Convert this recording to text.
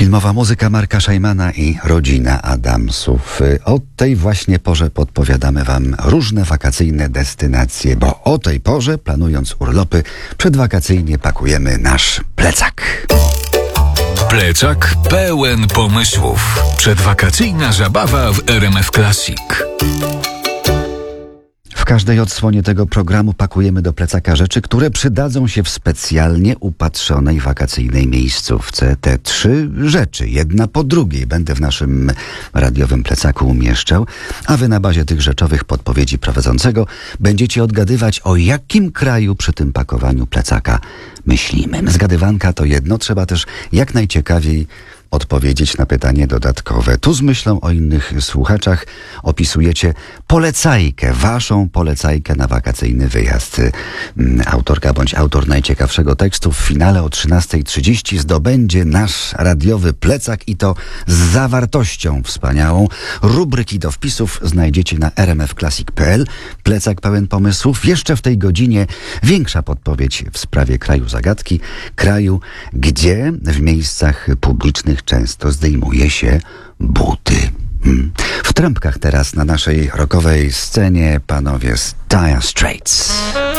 Filmowa muzyka Marka Szajmana i Rodzina Adamsów. O tej właśnie porze podpowiadamy Wam różne wakacyjne destynacje, bo o tej porze, planując urlopy, przedwakacyjnie pakujemy nasz plecak. Plecak pełen pomysłów. Przedwakacyjna zabawa w RMF Classic. W każdej odsłonie tego programu pakujemy do plecaka rzeczy, które przydadzą się w specjalnie upatrzonej wakacyjnej miejscówce. Te 3 rzeczy, jedna po drugiej, będę w naszym radiowym plecaku umieszczał, a Wy na bazie tych rzeczowych podpowiedzi prowadzącego będziecie odgadywać, o jakim kraju przy tym pakowaniu plecaka myślimy. Zgadywanka to jedno, trzeba też jak najciekawiej odpowiedzieć na pytanie dodatkowe. Tu z myślą o innych słuchaczach opisujecie polecajkę, waszą polecajkę na wakacyjny wyjazd. Autorka bądź autor najciekawszego tekstu w finale o 13:30 zdobędzie nasz radiowy plecak i to z zawartością wspaniałą. Rubryki do wpisów znajdziecie na rmfclassic.pl. Plecak pełen pomysłów. Jeszcze w tej godzinie większa podpowiedź w sprawie kraju zagadki. Kraju, gdzie w miejscach publicznych często zdejmuje się buty. W trampkach teraz na naszej rockowej scenie panowie z Dire Straits.